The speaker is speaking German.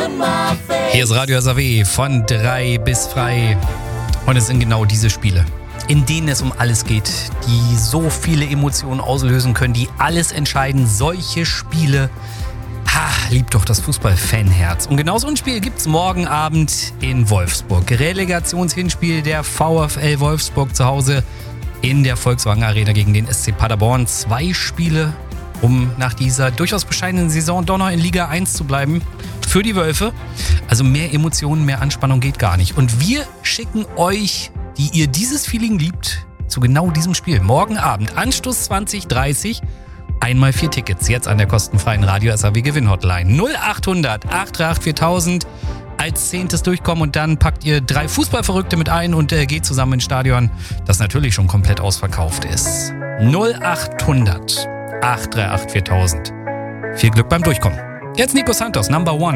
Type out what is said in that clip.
Hier ist Radio SAW von 3 bis frei. Und es sind genau diese Spiele, in denen es um alles geht, die so viele Emotionen auslösen können, die alles entscheiden. Solche Spiele liebt doch das Fußball-Fanherz. Und genau so ein Spiel gibt's morgen Abend in Wolfsburg. Relegationshinspiel der VfL Wolfsburg zu Hause in der Volkswagen Arena gegen den SC Paderborn. 2 Spiele, um nach dieser durchaus bescheidenen Saison doch noch in Liga 1 zu bleiben. Für die Wölfe. Also mehr Emotionen, mehr Anspannung geht gar nicht. Und wir schicken euch, die ihr dieses Feeling liebt, zu genau diesem Spiel. Morgen Abend, Anstoß 20:30. Einmal 4 Tickets, jetzt an der kostenfreien Radio SAW Gewinn-Hotline. 0800 838 4000 als 10. Durchkommen und dann packt ihr 3 Fußballverrückte mit ein und geht zusammen ins Stadion, das natürlich schon komplett ausverkauft ist. 0800 838 4000. Viel Glück beim Durchkommen. Jetzt Nico Santos, Number One.